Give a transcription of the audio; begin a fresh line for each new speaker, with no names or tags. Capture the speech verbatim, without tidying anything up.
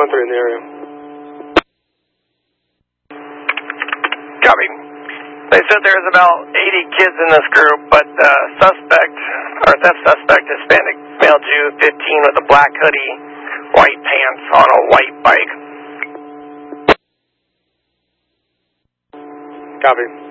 one three in the area.
Copy. They said there's about eighty kids in this group, but the suspect, or theft suspect, Hispanic male Jew, fifteen, with a black hoodie, white pants, on a white bike.
Copy.